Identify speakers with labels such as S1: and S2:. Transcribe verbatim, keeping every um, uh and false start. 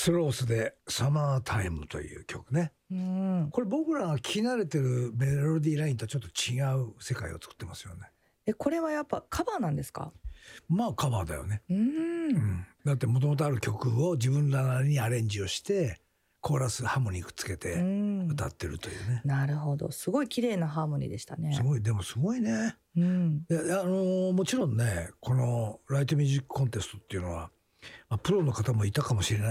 S1: スロースでサマータイムという曲ね。
S2: うん。
S1: これ僕らが聴き慣れてるメロディーラインとはちょっと違う世界を作ってますよね。
S2: え、これはやっぱカバーなんですか？
S1: まあカバーだよね。
S2: うーん。
S1: うん、だってもともとある曲を自分らなりにアレンジをしてコーラスハーモニーくっつけて歌ってるというね。
S2: なるほど。すごい綺麗なハーモニーでしたね。
S1: すごい、でもすごいね。
S2: うん。
S1: で、あのー、もちろんね、このライトミュージックコンテストっていうのは、まあ、プロの方もいたかもしれない